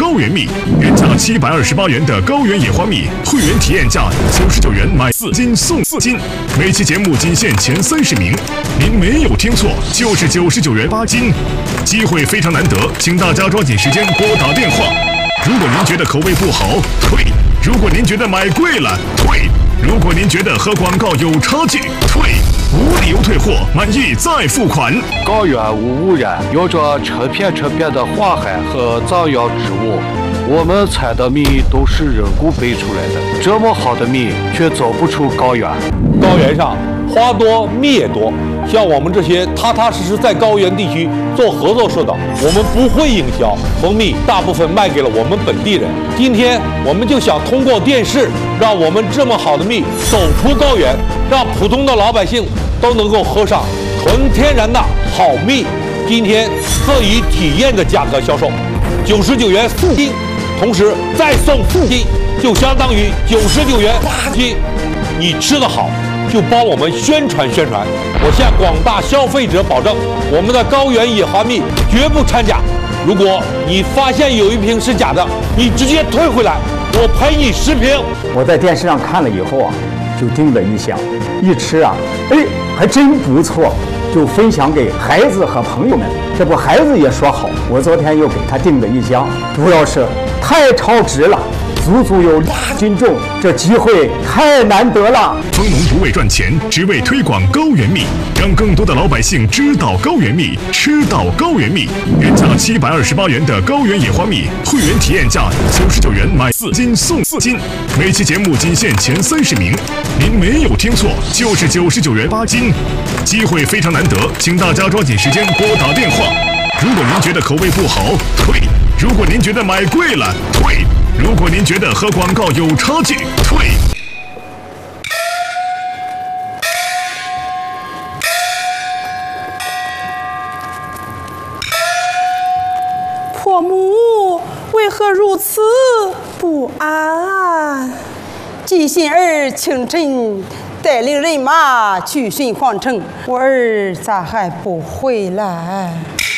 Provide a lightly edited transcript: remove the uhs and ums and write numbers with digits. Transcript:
高原蜜，原价728元的高原野花蜜，会员体验价99元买4斤送4斤。每期节目仅限前30名，您没有听错，就是99元8斤，机会非常难得，请大家抓紧时间拨打电话。如果您觉得口味不好，退；如果您觉得买贵了，退；如果您觉得和广告有差距，退。无理由退货，满意再付款。 高原无污染，有着成片的花海和藏药植物，我们采的蜜都是人工培出来的，这么好的蜜却走不出高原。 高原上花多蜜也多，像我们这些踏踏实实在高原地区做合作社的，我们不会营销，蜂蜜大部分卖给了我们本地人。今天我们就想通过电视，让我们这么好的蜜走出高原，让普通的老百姓都能够喝上纯天然的好蜜。今天特以体验的价格销售，99元4斤，同时再送4斤，就相当于99元8斤。你吃得好，就帮我们宣传。我向广大消费者保证，我们的高原野花蜜绝不掺假。如果你发现有一瓶是假的，你直接退回来，我赔你10瓶。 我在电视上看了以后啊，就订了一箱，一吃啊，还真不错，就分享给孩子和朋友们。这不，孩子也说好，我昨天又给他订了一箱，主要是太超值了，足有8斤重，这机会太难得了。 蜂农不为赚钱，只为推广高原蜜，让更多的老百姓知道高原蜜，吃到高原蜜。原价728元的高原野花蜜，会员体验价99元买4斤送4斤。每期节目仅限前30名，您没有听错，就是99元8斤，机会非常难得，请大家抓紧时间拨打电话。如果您觉得口味不好，退；如果您觉得买贵了，退；如果您觉得和广告有差距，退。 婆母为何如此不安？纪信儿清晨带领人马去寻皇城，我儿咋还不回来？